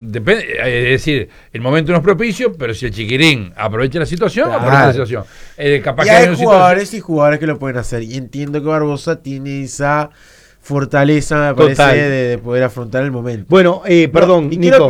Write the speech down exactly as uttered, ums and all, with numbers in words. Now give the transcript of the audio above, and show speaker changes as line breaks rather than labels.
depende, es decir, el momento no es propicio, pero si el chiquirín aprovecha la situación,
Claro.
aprovecha la situación. Eh, capaz
Y
que
hay
una
jugadores
situación-
y jugadores que lo pueden hacer. Y entiendo que Barbosa tiene esa fortaleza, me parece,
Total.
de, de poder afrontar el momento.
Bueno, eh, perdón,
No, y
Nico.
quiero